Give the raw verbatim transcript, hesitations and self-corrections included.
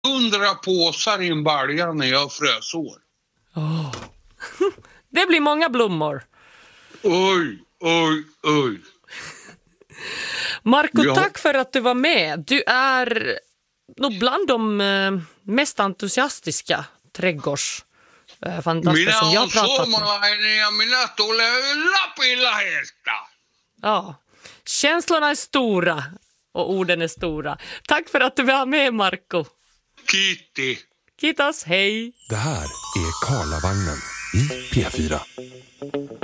hundra påsar i en balja när jag frös år. Oh. Det blir många blommor. Oj, oj, oj. Marco, ja. tack för att du var med. Du är nog bland de eh, mest entusiastiska trädgårdsfantaster som jag har pratat med. Minä tulee Lapin läheltä. Ja, känslorna är stora och orden är stora. Tack för att du var med, Marco. Kiitti. Kiitos, hej. Det här är Karlavagnen i P fyra.